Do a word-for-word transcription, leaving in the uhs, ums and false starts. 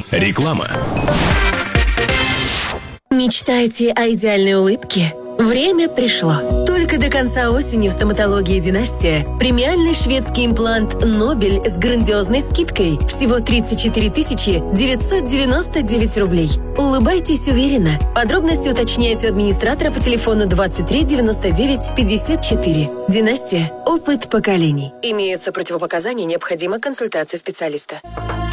Реклама. Мечтаете о идеальной улыбке? Время пришло. Только до конца осени в стоматологии «Династия» премиальный шведский имплант «Нобель» с грандиозной скидкой. Всего тридцать четыре тысячи девятьсот девяносто девять рублей. Улыбайтесь уверенно. Подробности уточняйте у администратора по телефону двадцать три девяносто девять пятьдесят четыре. «Династия» – опыт поколений. Имеются противопоказания, необходима консультация специалиста.